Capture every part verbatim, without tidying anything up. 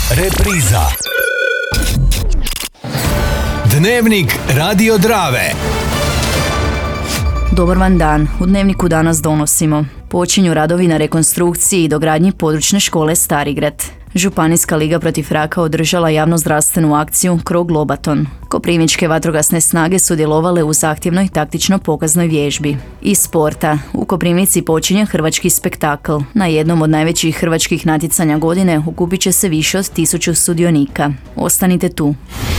Repriza. Dnevnik Radio Drave. Dobar vam dan. U Dnevniku danas donosimo: počinju radovi na rekonstrukciji i dogradnji područne škole Starigrad. Županijska liga protiv raka održala javnozdravstvenu akciju Krog Lobaton. Koprivničke vatrogasne snage sudjelovale u zahtjevnoj taktično-pokaznoj vježbi. Iz sporta, u Koprivnici počinje hrvački spektakl. Na jednom od najvećih hrvačkih natjecanja godine okupit će se više od tisuću sudionika. Ostanite tu.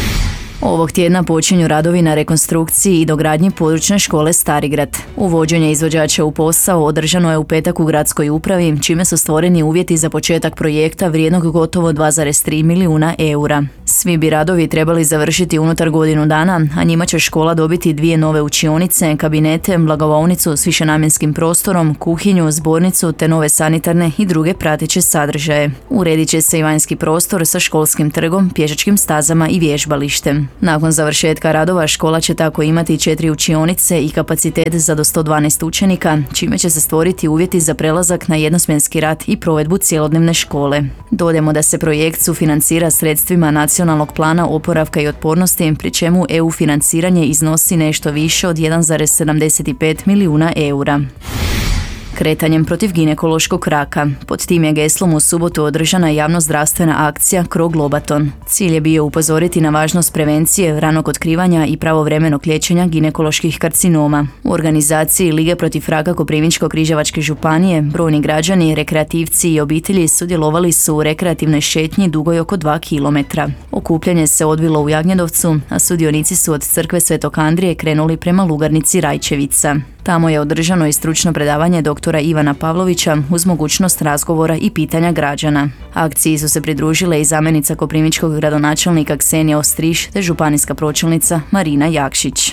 Ovog tjedna počinju radovi na rekonstrukciji i dogradnji područne škole Starigrad. Uvođenje izvođača u posao održano je u petak u gradskoj upravi, čime su stvoreni uvjeti za početak projekta vrijednog gotovo dva zarez tri milijuna eura. Svi bi radovi trebali završiti unutar godinu dana, a njima će škola dobiti dvije nove učionice, kabinete, blagovaonicu s višenamjenskim prostorom, kuhinju, zbornicu te nove sanitarne i druge prateće sadržaje. Uredit će se i vanjski prostor sa školskim trgom, pješačkim stazama i vježbalištem. Nakon završetka radova škola će tako imati četiri učionice i kapacitet za do sto dvanaest učenika, čime će se stvoriti uvjeti za prelazak na jednosmjenski rad i provedbu cjelodnevne škole. Dodajemo da se projekt sufinancira sredstvima Nacionalnog plana oporavka i otpornosti, pri čemu E U financiranje iznosi nešto više od jedan zarez sedamdeset pet milijuna eura. Kretanjem protiv ginekološkog raka. Pod tim je geslom u subotu održana javnozdravstvena akcija Krog Lobaton. Cilj je bio upozoriti na važnost prevencije, ranog otkrivanja i pravovremenog liječenja ginekoloških karcinoma. U organizaciji Lige protiv raka Koprivničko-križevačke županije brojni građani, rekreativci i obitelji sudjelovali su u rekreativnoj šetnji dugoj oko dva kilometra. Okupljanje se odvilo u Jagnjedovcu, a sudionici su od crkve Svetog Andrije krenuli prema lugarnici Rajčevica. Tamo je održano i stručno predavanje doktora Ivana Pavlovića uz mogućnost razgovora i pitanja građana. Akciji su se pridružile i zamjenica koprivničkog gradonačelnika Ksenija Ostriš te županijska pročelnica Marina Jakšić.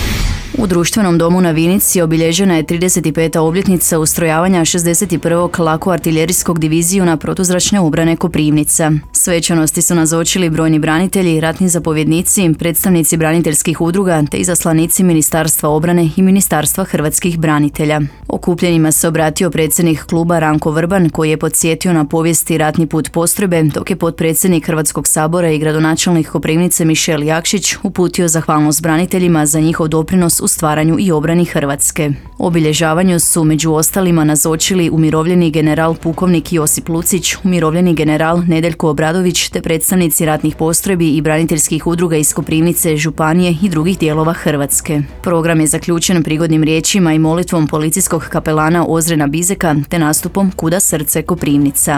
U društvenom domu na Vinici obilježena je trideset peta obljetnica ustrojavanja šezdeset prvog lako-artiljerijskog divizijuna protuzračne obrane Koprivnica. Svečanosti su nazočili brojni branitelji, ratni zapovjednici, predstavnici braniteljskih udruga te izaslanici Ministarstva obrane i Ministarstva hrvatskih branitelja. Okupljenima se obratio predsjednik kluba Ranko Vrban, koji je podsjetio na povijesti ratni put postrojbe, dok je potpredsjednik Hrvatskog sabora i gradonačelnik Koprivnice Mišel Jakšić uputio zahvalnost braniteljima za njihov doprinos u stvaranju i obrani Hrvatske. Obilježavanju su među ostalima nazočili umirovljeni general pukovnik Josip Lucić, umirovljeni general Nedeljko Obradović te predstavnici ratnih postrojbi i braniteljskih udruga iz Koprivnice, županije i drugih dijelova Hrvatske. Program je zaključen prigodnim riječima i molitvom policijskog kapelana Ozrena Bizeka te nastupom Kuda srce Koprivnica.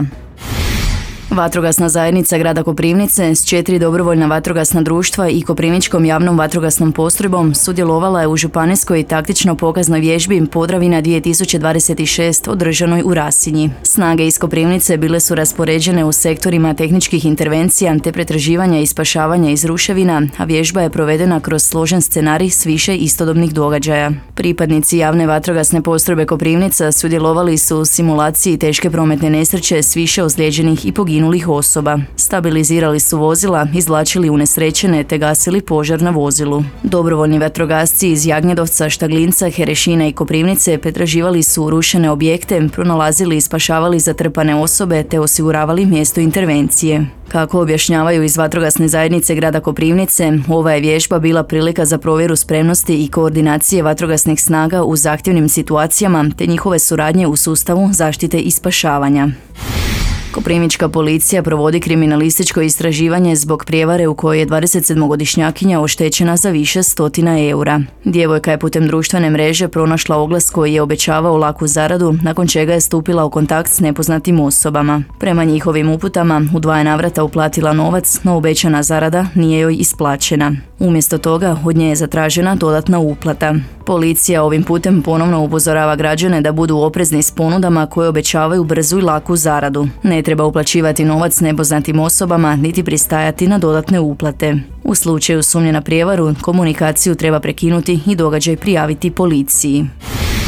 Vatrogasna zajednica grada Koprivnice s četiri dobrovoljna vatrogasna društva i Koprivničkom javnom vatrogasnom postrojbom sudjelovala je u županijskoj taktično-pokaznoj vježbi Podravina dvije tisuće dvadeset šest održanoj u Rasinji. Snage iz Koprivnice bile su raspoređene u sektorima tehničkih intervencija te pretraživanja i spašavanja iz ruševina, a vježba je provedena kroz složen scenarij s više istodobnih događaja. Pripadnici javne vatrogasne postrojbe Koprivnica sudjelovali su u simulaciji teške prometne nesreće s više ozlijeđenih i poginulih osoba. Stabilizirali su vozila, izvlačili unesrećene te gasili požar na vozilu. Dobrovoljni vatrogasci iz Jagnjedovca, Štaglinca, Herešina i Koprivnice pretraživali su urušene objekte, pronalazili i spašavali zatrpane osobe te osiguravali mjesto intervencije. Kako objašnjavaju iz vatrogasne zajednice grada Koprivnice, ova je vježba bila prilika za provjeru spremnosti i koordinacije vatrogasnih snaga u zahtjevnim situacijama te njihove suradnje u sustavu zaštite i spašavanja. Koprivnička policija provodi kriminalističko istraživanje zbog prijevare u kojoj je dvadesetsedmogodišnjakinja oštećena za više stotina eura. Djevojka je putem društvene mreže pronašla oglas koji je obećavao laku zaradu, nakon čega je stupila u kontakt s nepoznatim osobama. Prema njihovim uputama, u dva je navrata uplatila novac, no obećana zarada nije joj isplaćena. Umjesto toga, od nje je zatražena dodatna uplata. Policija ovim putem ponovno upozorava građane da budu oprezni s ponudama koje obećavaju brzu i laku zaradu. Ne treba uplaćivati novac nepoznatim osobama niti pristajati na dodatne uplate. U slučaju sumnje na prijevaru, komunikaciju treba prekinuti i događaj prijaviti policiji. U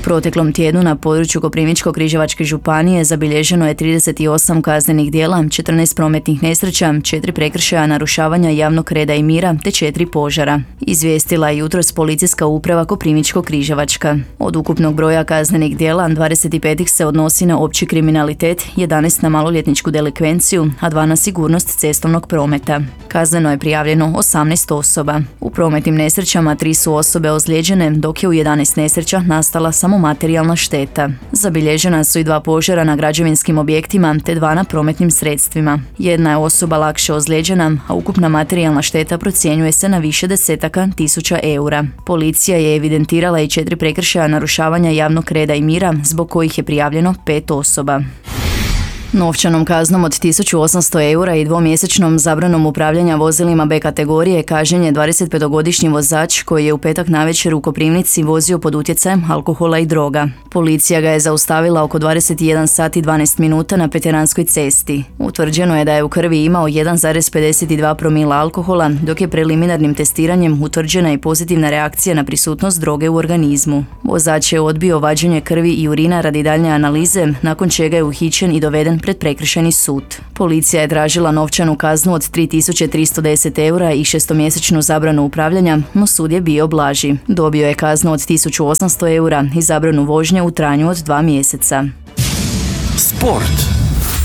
proteklom tjednu na području Koprivničko-križevačke županije zabilježeno je trideset osam kaznenih djela, četrnaest prometnih nesreća, četiri prekršaja narušavanja javnog reda i mira te četiri požara. Izvijestila je jutros policijska uprava Koprivničko-križevačka. Od ukupnog broja kaznenih djela, dvadeset pet ih se odnosi na opći kriminalitet, jedanaest na maloljetničku delikvenciju, a dva na sigurnost cestovnog prometa. Kazneno je prijavljeno osamnaest osoba. U prometnim nesrećama tri su osobe ozlijeđene, dok je u jedanaest nesreća nastala samo materijalna šteta. Zabilježena su i dva požara na građevinskim objektima te dva na prometnim sredstvima. Jedna je osoba lakše ozlijeđena, a ukupna materijalna šteta procjenjuje se na više desetaka tisuća eura. Policija je evidentirala i četiri prekršaja narušavanja javnog reda i mira, zbog kojih je prijavljeno pet osoba. Novčanom kaznom od tisuću osamsto eura i dvomjesečnom zabranom upravljanja vozilima B kategorije kažnjen je dvadesetpetogodišnji vozač koji je u petak navečer u Koprivnici vozio pod utjecajem alkohola i droga. Policija ga je zaustavila oko dvadeset jedan sati i dvanaest minuta na Veteranskoj cesti. Utvrđeno je da je u krvi imao jedan zarez pedeset dva promila alkohola, dok je preliminarnim testiranjem utvrđena i pozitivna reakcija na prisutnost droge u organizmu. Vozač je odbio vađenje krvi i urina radi daljnje analize, nakon čega je uhićen i doveden pred prekršajni sud. Policija je tražila novčanu kaznu od tri tisuće tristo deset eura i šestomjesečnu zabranu upravljanja, no sud je bio blaži. Dobio je kaznu od tisuću osamsto eura i zabranu vožnje u trajanju od dva mjeseca. Sport.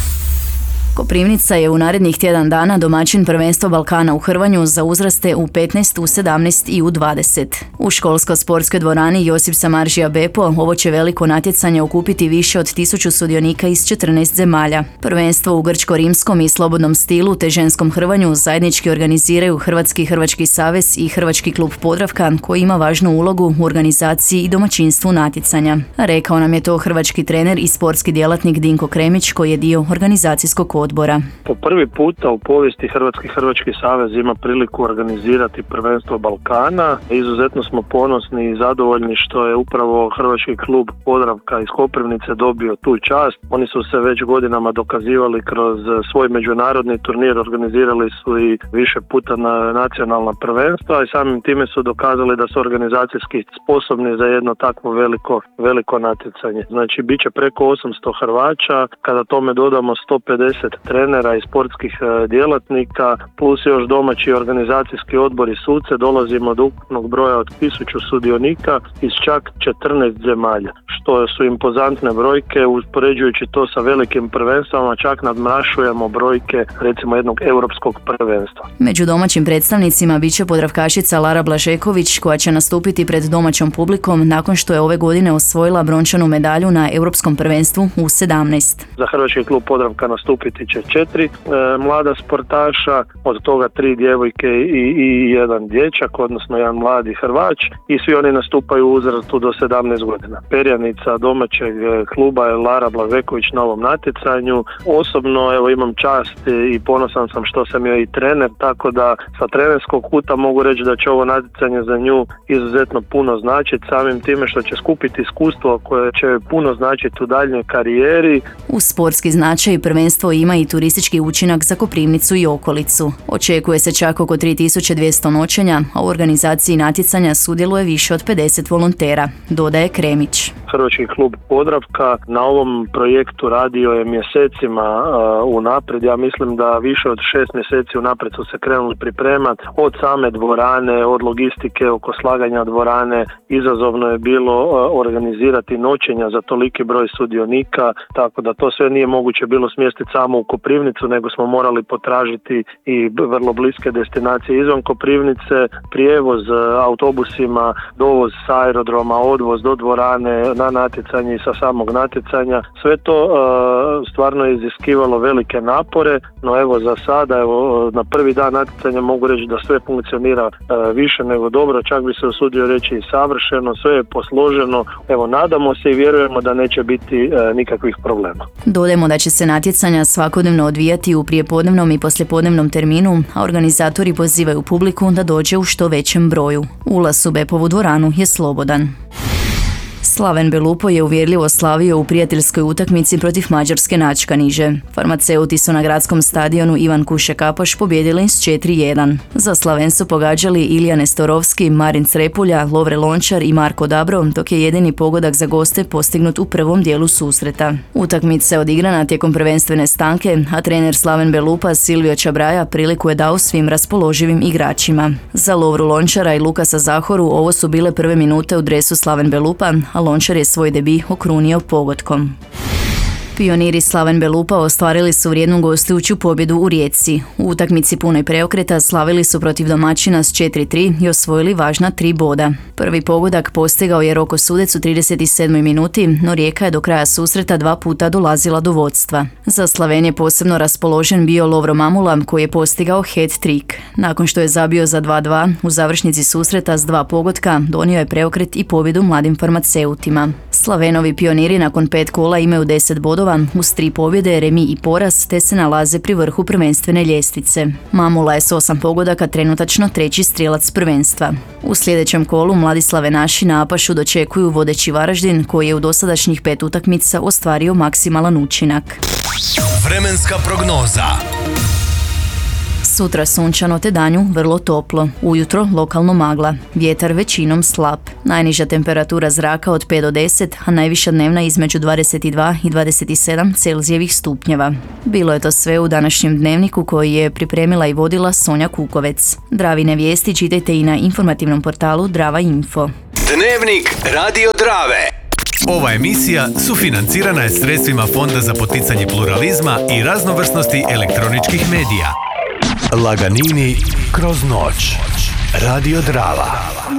Koprivnica je u narednih tjedan dana domaćin prvenstva Balkana u hrvanju za uzraste u petnaest, u sedamnaest i u dvadeset. U školsko-sportskoj dvorani Josip Samardžija Bepo ovo će veliko natjecanje okupiti više od tisuću sudionika iz četrnaest zemalja. Prvenstvo u grčko-rimskom i slobodnom stilu te ženskom hrvanju zajednički organiziraju Hrvatski hrvački savez i Hrvački klub Podravka, koji ima važnu ulogu u organizaciji i domaćinstvu natjecanja. Rekao nam je to hrvački trener i sportski djelatnik Dinko Kremić, koji je dio organizacijskog odbora. Po prvi puta u povijesti Hrvatski hrvački savez ima priliku organizirati prvenstvo Balkana. Izuzetno smo ponosni i zadovoljni što je upravo Hrvački klub Podravka iz Koprivnice dobio tu čast. Oni su se već godinama dokazivali kroz svoj međunarodni turnir, organizirali su i više puta na nacionalna prvenstva i samim time su dokazali da su organizacijski sposobni za jedno takvo veliko, veliko natjecanje. Znači, bit će preko osamsto Hrvaća, kada tome dodamo sto pedeset trenera i sportskih djelatnika, plus još domaći organizacijski odbor i suce, dolazimo do ukupnog broja od tisuću sudionika iz čak četrnaest zemalja, što su impozantne brojke. Uspoređujući to sa velikim prvenstvama, čak nadmašujemo brojke recimo jednog europskog prvenstva. Među domaćim predstavnicima bit će podravkašica Lara Blažeković, koja će nastupiti pred domaćom publikom nakon što je ove godine osvojila brončanu medalju na europskom prvenstvu u sedamnaest. Za Hrvatski klub Podravka nastupiti će četiri e, mlada sportaša, od toga tri djevojke i, i jedan dječak, odnosno jedan mladi Hrvač, i svi oni nastupaju u uzrastu do sedamnaest godina. Perjanica domaćeg kluba je Lara Blažeković na ovom natjecanju. Osobno evo imam čast i ponosan sam što sam joj i trener, tako da sa trenerskog kuta mogu reći da će ovo natjecanje za nju izuzetno puno značiti, samim time što će skupiti iskustvo koje će puno značiti u daljnjoj karijeri. U sportski značaj prvenstvo ima i turistički učinak za Koprivnicu i okolicu. Očekuje se čak oko tri tisuće dvjesto noćenja, a u organizaciji natjecanja sudjeluje više od pedeset volontera, dodaje Kremić. Hrvatski klub Podravka na ovom projektu radio je mjesecima uh, unaprijed. Ja mislim da više od šest mjeseci unaprijed su se krenuli pripremati, od same dvorane, od logistike oko slaganja dvorane. Izazovno je bilo uh, organizirati noćenja za toliki broj sudionika, tako da to sve nije moguće bilo smjestiti samo u Koprivnicu, nego smo morali potražiti i vrlo bliske destinacije izvan Koprivnice, prijevoz uh, autobusima, dovoz s aerodroma, odvoz do dvorane, na natjecanje i sa samog natjecanja. Sve to uh, stvarno je iziskivalo velike napore, no evo za sada, evo, na prvi dan natjecanja mogu reći da sve funkcionira uh, više nego dobro, čak bi se usudio reći i savršeno, sve je posloženo. Evo, nadamo se i vjerujemo da neće biti uh, nikakvih problema. Dodajmo da će se natjecanja svakodnevno odvijati u prijepodnevnom i poslijepodnevnom terminu, a organizatori pozivaju publiku da dođe u što većem broju. Ulaz u Bepovu dvoranu je slobodan. Slaven Belupo je uvjerljivo slavio u prijateljskoj utakmici protiv mađarske Načkaniže. Farmaceuti su na gradskom stadionu Ivan Kuše Kapoš pobijedili s četiri jedan. Za Slaven su pogađali Ilija Nestorovski, Marin Crepulja, Lovre Lončar i Marko Dabro, dok je jedini pogodak za goste postignut u prvom dijelu susreta. Utakmica je odigrana tijekom prvenstvene stanke, a trener Slaven Belupa Silvio Čabraja priliku je dao svim raspoloživim igračima. Za Lovru Lončara i Lukasa Zahoru ovo su bile prve minute u dresu Slaven Belupa, a Lončar je svoj debi okrunio pogodkom. Pioniri Slaven Belupa ostvarili su vrijednu gostujuću pobjedu u Rijeci. U utakmici punoj preokreta slavili su protiv domaćina s četiri tri i osvojili važna tri boda. Prvi pogodak postigao je Roko Sudec u trideset sedmoj minuti, no Rijeka je do kraja susreta dva puta dolazila do vodstva. Za Slaven je posebno raspoložen bio Lovro Mamula koji je postigao hat-trick. Nakon što je zabio za dva dva, u završnici susreta s dva pogotka donio je preokret i pobjedu mladim farmaceutima. Slavenovi pioniri nakon pet kola imaju deset bodova, uz tri pobjede, remi i poraz, te se nalaze pri vrhu prvenstvene ljestvice. Mamula je s osam pogodaka trenutačno treći strijelac prvenstva. U sljedećem kolu mladi Slavenaši na Apašu dočekuju vodeći Varaždin, koji je u dosadašnjih pet utakmica ostvario maksimalan učinak. Vremenska prognoza. Sutra sunčano te danju vrlo toplo. Ujutro lokalno magla. Vjetar većinom slab. Najniža temperatura zraka od pet do deset, a najviša dnevna između dvadeset dva i dvadeset sedam Celzijevih stupnjeva. Bilo je to sve u današnjem dnevniku koji je pripremila i vodila Sonja Kukovec. Dravine vijesti čitajte i na informativnom portalu Drava Info. Dnevnik Radio Drave. Ova emisija sufinancirana je sredstvima Fonda za poticanje pluralizma i raznovrsnosti elektroničkih medija. Laganini kroz noć. Radio Drava.